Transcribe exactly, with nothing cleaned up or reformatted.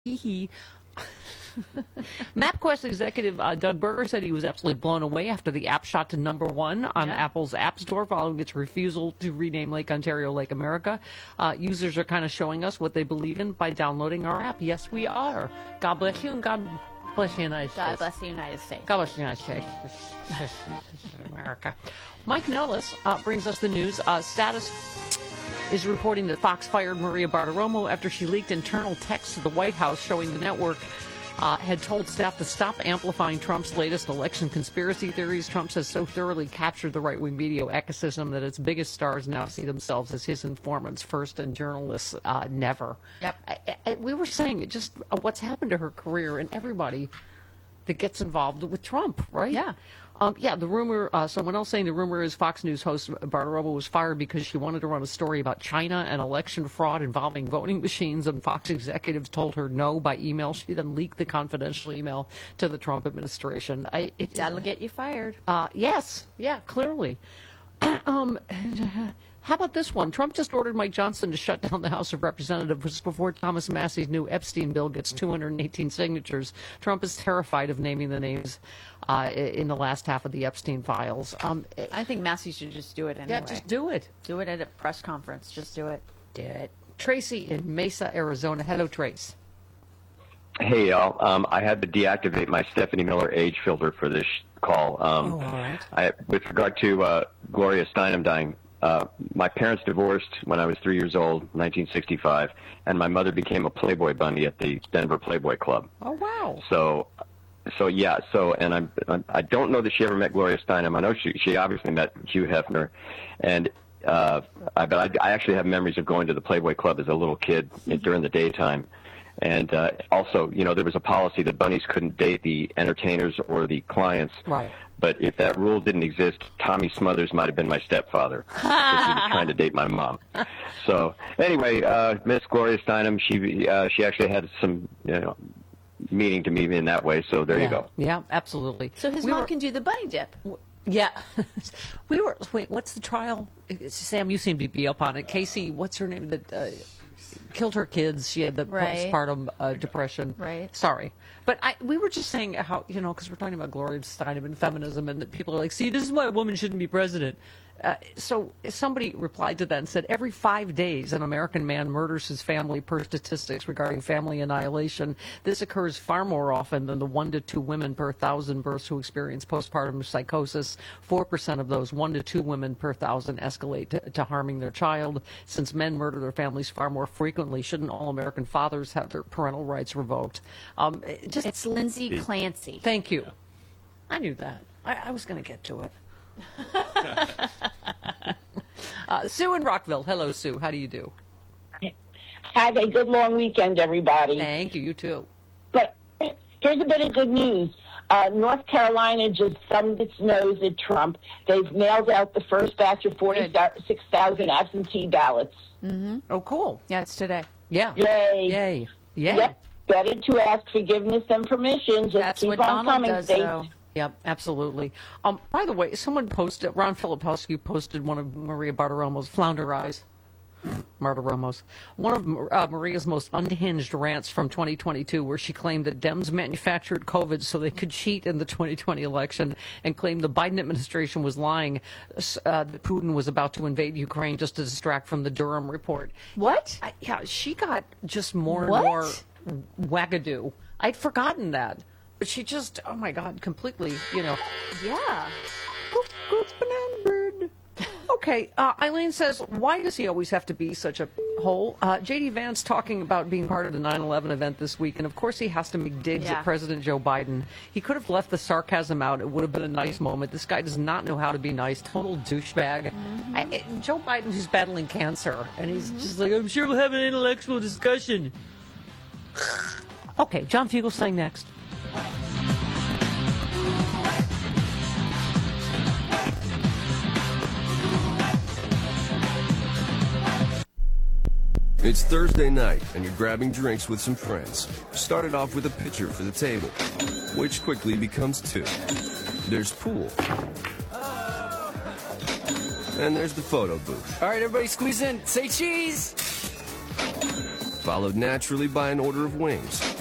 Hee MapQuest executive uh, Doug Berger said he was absolutely blown away after the app shot to number one on yeah. Apple's App Store following its refusal to rename Lake Ontario Lake America. Uh, users are kind of showing us what they believe in by downloading our app. Yes, we are. God bless you and God bless the United States. God bless the United States. God bless the United States. America. Mike Nellis uh, brings us the news. Uh, status is reporting that Fox fired Maria Bartiromo after she leaked internal texts to the White House showing the network Uh, had told staff to stop amplifying Trump's latest election conspiracy theories. Trump has so thoroughly captured the right-wing media ecosystem that its biggest stars now see themselves as his informants first and journalists uh, never. Yep. I, I, we were saying just uh, what's happened to her career and everybody that gets involved with Trump, right? Yeah. Um, yeah, the rumor, uh, someone else saying the rumor is Fox News host Bartiromo was fired because she wanted to run a story about China and election fraud involving voting machines, and Fox executives told her no by email. She then leaked the confidential email to the Trump administration. I, it, That'll get you fired. Uh, yes, yeah, clearly. um, how about this one? Trump just ordered Mike Johnson to shut down the House of Representatives before Thomas Massey's new Epstein bill gets two hundred eighteen signatures. Trump is terrified of naming the names uh, in the last half of the Epstein files. Um, I think Massey should just do it anyway. Yeah, just do it. Do it at a press conference. Just do it. Do it. Tracy in Mesa, Arizona. Hello, Trace. Hey, y'all. Um, I had to deactivate my Stephanie Miller age filter for this call. Um, oh, all right. I, with regard to uh, Gloria Steinem dying, uh, my parents divorced when I was three years old, nineteen sixty-five, and my mother became a Playboy bunny at the Denver Playboy Club. Oh, wow. So, so yeah. So, and I'm, I don't know that she ever met Gloria Steinem. I know she, she obviously met Hugh Hefner, and uh, I, but I, I actually have memories of going to the Playboy Club as a little kid during the daytime. And uh, also, you know, there was a policy that bunnies couldn't date the entertainers or the clients. Right. But if that rule didn't exist, Tommy Smothers might have been my stepfather, because he was trying to date my mom. So anyway, uh, Miss Gloria Steinem, she uh, she actually had some, you know, meaning to me in that way. So there yeah. you go. Yeah, absolutely. So his we mom were, can do the bunny dip. Yeah. we were. Wait, what's the trial? Sam, you seem to be up on it. Casey, what's her name? That. Uh, killed her kids. She had the right. postpartum uh, depression. Right. Sorry. But I, we were just saying how, you know, because we're talking about Gloria Steinem and feminism, and that people are like, see, this is why a woman shouldn't be president. Uh, so somebody replied to that and said, every five days an American man murders his family per statistics regarding family annihilation. This occurs far more often than the one to two women per thousand births who experience postpartum psychosis. Four percent of those one to two women per thousand escalate to, to harming their child. Since men murder their families far more frequently, shouldn't all American fathers have their parental rights revoked? Um, just It's Lindsay Clancy. Thank you. I knew that. I, I was going to get to it. uh, Sue in Rockville. Hello, Sue. How do you do? Have a good long weekend, everybody. Thank you. You too. But here's a bit of good news. Uh, North Carolina just thumbed its nose at Trump. They've mailed out the first batch of forty-six thousand absentee ballots. Mm-hmm. Oh, cool. Yeah, it's today. Yeah. Yay. Yay. Yay. Yep. Better to ask forgiveness than permission. Just That's keep what on Donald coming, does, states. though. Yep, absolutely. Um, by the way, someone posted, Ron Filipowski posted one of Maria Bartiromo's flounder eyes. Bartiromo's. One of uh, Maria's most unhinged rants from twenty twenty-two, where she claimed that Dems manufactured COVID so they could cheat in the twenty twenty election, and claimed the Biden administration was lying, uh, that Putin was about to invade Ukraine just to distract from the Durham report. What? I, yeah, she got just more What? and more wagadoo. I'd forgotten that. But she just, oh my God, completely, you know. Yeah. Goof, goof, banana bird. Okay, uh, Eileen says, why does he always have to be such a hole? Uh, J D Vance talking about being part of the nine eleven event this week, and of course he has to make digs Yeah. at President Joe Biden. He could have left the sarcasm out. It would have been a nice moment. This guy does not know how to be nice. Total douchebag. Mm-hmm. I, I, Joe Biden, who's battling cancer, and he's mm-hmm. just like, I'm sure we'll have an intellectual discussion. Okay, John Fugelsang next. It's Thursday night, and you're grabbing drinks with some friends. Started off with a pitcher for the table, which quickly becomes two. There's pool. And there's the photo booth. All right, everybody squeeze in. Say cheese. followed naturally by an order of wings.